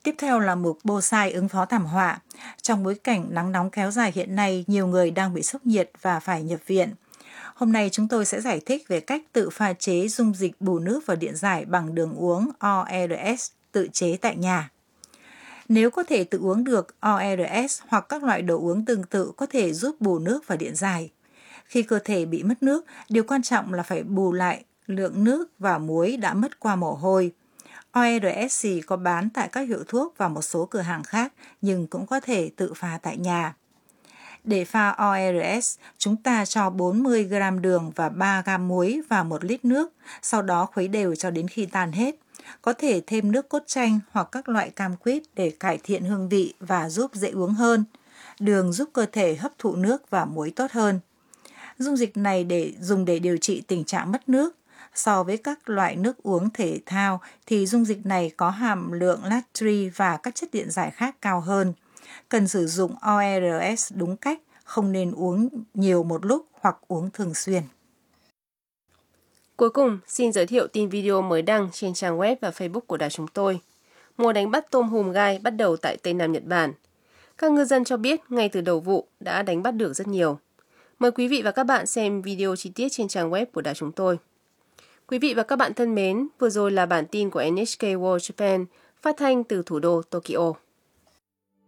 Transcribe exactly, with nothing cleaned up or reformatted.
Tiếp theo là mục Bonsai ứng phó thảm họa. Trong bối cảnh nắng nóng kéo dài hiện nay, nhiều người đang bị sốc nhiệt và phải nhập viện. Hôm nay chúng tôi sẽ giải thích về cách tự pha chế dung dịch bù nước và điện giải bằng đường uống o rờ ét tự chế tại nhà. Nếu có thể tự uống được, o rờ ét hoặc các loại đồ uống tương tự có thể giúp bù nước và điện giải. Khi cơ thể bị mất nước, điều quan trọng là phải bù lại lượng nước và muối đã mất qua mồ hôi. o rờ ét xì có bán tại các hiệu thuốc và một số cửa hàng khác, nhưng cũng có thể tự pha tại nhà. Để pha o rờ ét, chúng ta cho bốn mươi gam đường và ba gam muối vào một lít nước, sau đó khuấy đều cho đến khi tan hết. Có thể thêm nước cốt chanh hoặc các loại cam quýt để cải thiện hương vị và giúp dễ uống hơn. Đường giúp cơ thể hấp thụ nước và muối tốt hơn. Dung dịch này để dùng để điều trị tình trạng mất nước. So với các loại nước uống thể thao thì dung dịch này có hàm lượng natri và các chất điện giải khác cao hơn. Cần sử dụng o rờ ét đúng cách, không nên uống nhiều một lúc hoặc uống thường xuyên. Cuối cùng, xin giới thiệu tin video mới đăng trên trang web và Facebook của đài chúng tôi. Mùa đánh bắt tôm hùm gai bắt đầu tại Tây Nam Nhật Bản. Các ngư dân cho biết ngay từ đầu vụ đã đánh bắt được rất nhiều. Mời quý vị và các bạn xem video chi tiết trên trang web của đài chúng tôi. Quý vị và các bạn thân mến, vừa rồi là bản tin của en hát ca World Japan phát thanh từ thủ đô Tokyo.